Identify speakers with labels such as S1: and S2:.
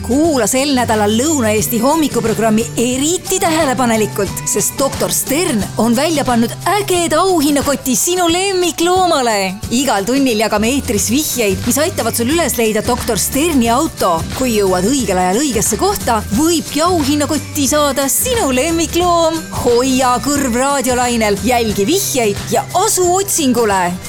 S1: Kuula sel nädalal Lõuna-Eesti hommikuprogrammi eriti tähelepanelikult, sest doktor Stern on välja pannud ägeda auhinnakoti sinu lemmikloomale. Igal tunnil jagame eetris vihjeid, mis aitavad sul üles leida doktor Sterni auto. Kui jõuad õigel ajal õigesse kohta, võibki auhinnakotti saada sinu lemmikloom. Hoia kõrv raadiolainel, jälgi vihjeid ja asu otsingule.